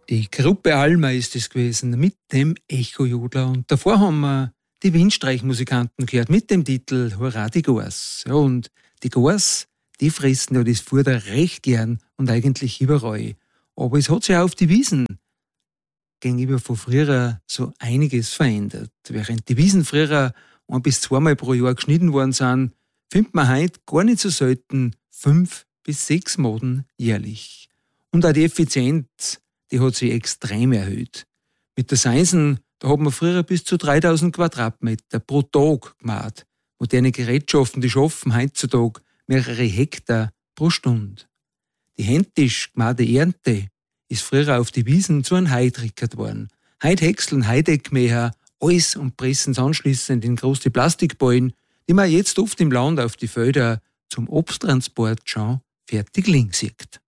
Die Gruppe Alma ist es gewesen mit dem Echojodler. Und davor haben wir die Windstreichmusikanten gehört mit dem Titel Hurra die Gors. Ja, und die Gors, die fressen ja das Futter recht gern und eigentlich überall. Aber es hat sich auch auf die Wiesen gegenüber von früher so einiges verändert. Während die Wiesen früher 1 bis 2 Mal pro Jahr geschnitten worden sind, findet man heute gar nicht so selten 5 bis 6 Moden jährlich. Und auch die Effizienz, die hat sich extrem erhöht. Mit der Seinsen, da hat man früher bis zu 3000 Quadratmeter pro Tag gemacht. Moderne Gerätschaften, die schaffen heutzutage mehrere Hektar pro Stunde. Die händisch gemachte Ernte ist früher auf die Wiesen zu einem Heu trickert worden. Heute häckseln Heideckmäher alles und pressen es anschließend in große Plastikballen, die man jetzt oft im Land auf die Felder zum Obsttransport schon fertig liegen sieht.